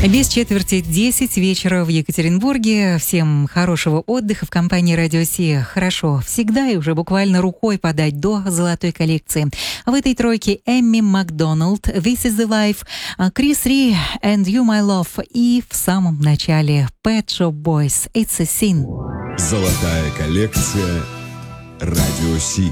Без четверти 10 вечера в Екатеринбурге. Всем хорошего отдыха в компании Радио Си. Хорошо всегда и уже буквально рукой подать до золотой коллекции. В этой тройке Эмми Макдоналд, This is the Life, Крис Ри, And You My Love и в самом начале Pet Shop Boys, It's a Sin. Золотая коллекция Радио Си.